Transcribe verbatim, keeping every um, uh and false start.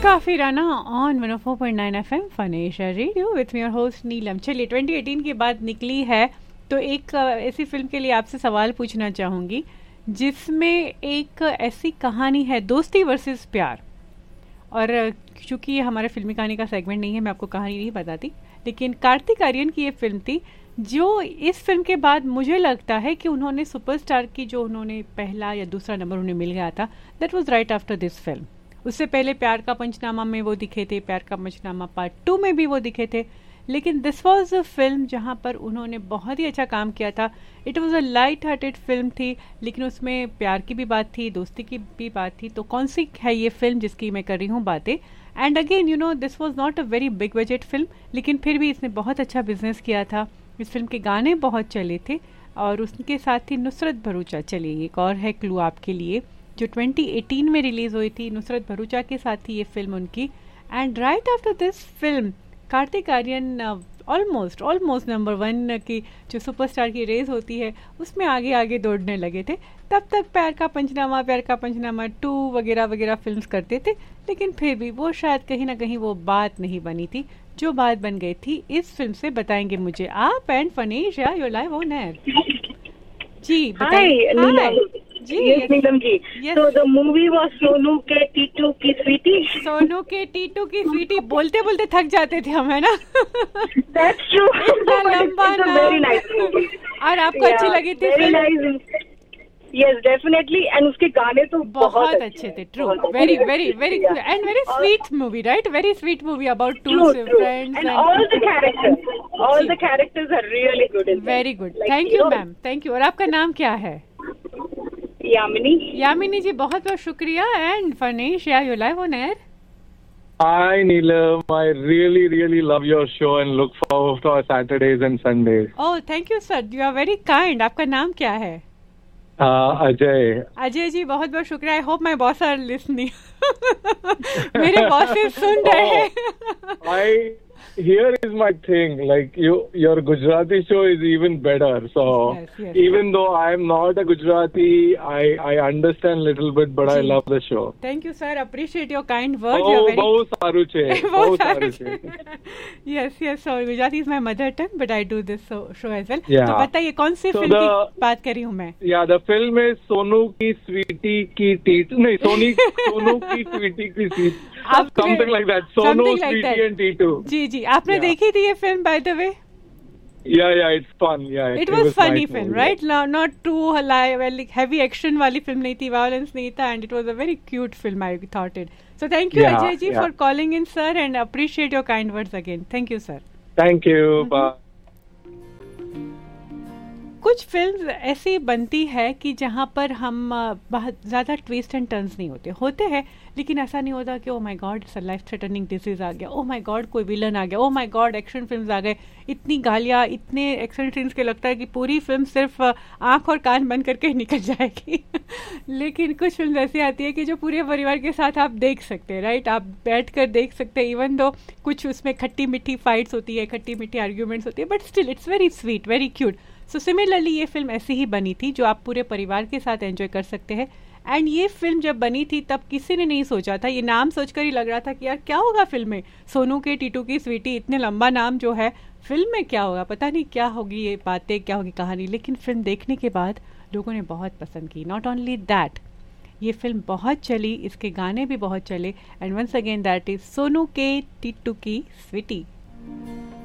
काफी Rana on one O four point nine F M फनेशा radio with me और host नीलम। चलिए twenty eighteen की बात निकली है तो एक ऐसी फिल्म के लिए आपसे सवाल पूछना चाहूँगी जिसमें एक ऐसी कहानी है, दोस्ती वर्सेस प्यार। और चूँकि ये हमारे फिल्मी कहानी का सेगमेंट नहीं है, मैं आपको कहानी नहीं बताती, लेकिन कार्तिक आर्यन की ये फिल्म थी जो इस फिल्म के बाद मुझे लगता है कि उन्होंने सुपरस्टार की जो उन्होंने पहला या दूसरा नंबर उन्हें मिल गया था, that was right after this film. उससे पहले प्यार का पंचनामा में वो दिखे थे, प्यार का पंचनामा पार्ट टू में भी वो दिखे थे, लेकिन दिस वाज अ फिल्म जहाँ पर उन्होंने बहुत ही अच्छा काम किया था। It was a light hearted film थी, लेकिन उसमें प्यार की भी बात थी, दोस्ती की भी बात थी। तो कौन सी है ये फिल्म जिसकी मैं कर रही हूँ बातें? And again you know this was not a very big budget film, लेकिन फिर भी इसने बहुत अच्छा बिजनेस किया था। इस फिल्म के गाने बहुत चले थे और उसके साथ ही नुसरत भरूचा। चलिए एक और है क्लू आपके लिए, जो ट्वेंटी एटीन में रिलीज हुई थी, नुसरत भरूचा के साथ ही ये फिल्म उनकी। And right after this film Kartik Aaryan almost almost number one की जो सुपरस्टार की रेस होती है उसमें आगे आगे दौड़ने लगे थे। तब तक प्यार का पंचनामा, प्यार का पंचनामा टू वगैरह वगैरह फिल्म्स करते थे, लेकिन फिर भी वो शायद कहीं ना कहीं वो बात नहीं बनी थी जो बात बन गई थी इस फिल्म से। बताएंगे मुझे आप and फनेशा, your live on air. जी बताइए। जी yes, Neelam ji. yes. So the movie was Sonu के टीटू की स्वीटी। सोनू के टीटू की स्वीटी, बोलते बोलते थक जाते थे हम, है ना? That's true. इतना लंबा नाम। Very nice movie. और आपको yeah, अच्छी लगी थी very film? nice. Yes, definitely. And उसके गाने तो बहुत, बहुत अच्छे थे। True, very very very and very sweet movie, right? Very sweet movie about to friends and all the characters, all the characters are really good. Very good. Thank you, ma'am, thank you. और आपका नाम क्या है? यामिनी। यामिनी जी, बहुत बहुत शुक्रिया। And Fanesh, या you live on air. Hi Neelam, I really really love your show and look forward to our Saturdays and Sundays. Oh, thank you sir, you are very kind. आपका नाम क्या है? Uh, अजय। अजय जी, बहुत बहुत शुक्रिया। I hope my boss are listening. मेरे bosses सुन रहे हैं। I here is my thing, like you your Gujarati show is even better, so yes, yes. even though I am not a Gujarati, I I understand little bit, but I love the show. Thank you sir, appreciate your kind words. Oh, very... बहुत सारू છે, बहुत સારું છે। Yes yes, so Gujarati is my mother tongue, but I do this so, show as well. Yeah. तो बताइए कौन सी so film the, की बात कर रही हूँ मैं? Yeah, the film is Sonu की स्वीटी की टीटू, नहीं सोनी सोनू की स्वीटी की Sweety, something like that. Sonu Sweety and Titu. जी जी, आपने yeah. देखी थी ये film by the way? Yeah, yeah, it's fun. Yeah, it, it was, was funny nice film, movie, right? Yeah. No, not too like heavy action वाली film नहीं थी, violence नहीं था, and it was a very cute film. I thought it. So thank you, yeah, Ajay ji, yeah. for calling in, sir, and appreciate your kind words again. Thank you, sir. Thank you. Mm-hmm. Bye. कुछ films ऐसी बनती है कि जहाँ पर हम बहुत ज़्यादा ट्विस्ट एंड टर्न्स नहीं होते होते हैं लेकिन ऐसा नहीं होता कि oh my God it's a life threatening disease आ गया, ओ माय गॉड कोई विलन आ गया, oh my God action films आ गए, इतनी गालियाँ, इतने एक्शन सीन्स के लगता है कि पूरी फिल्म सिर्फ आँख और कान बंद करके निकल जाएगी। लेकिन कुछ फिल्म ऐसी आती है कि जो पूरे परिवार के साथ आप देख सकते हैं, राइट? आप बैठ कर देख सकते हैं, इवन दो कुछ उसमें खट्टी मीठी फाइट्स होती है, खट्टी मीठी आर्ग्यूमेंट्स होती है, but still it's very sweet, very cute. So similarly ये फिल्म ऐसी ही बनी थी जो आप पूरे परिवार के साथ एंजॉय कर सकते हैं। एंड ये फिल्म जब बनी थी तब किसी ने नहीं सोचा था, ये नाम सोचकर ही लग रहा था कि यार क्या होगा फिल्म में, सोनू के टीटू की स्वीटी, इतने लंबा नाम जो है, फिल्म में क्या होगा, पता नहीं क्या होगी ये बातें, क्या होगी कहानी। लेकिन फिल्म देखने के बाद लोगों ने बहुत पसंद की। नॉट ओनली दैट, ये फिल्म बहुत चली, इसके गाने भी बहुत चले। And once again that is Sonu के टीटू की स्वीटी।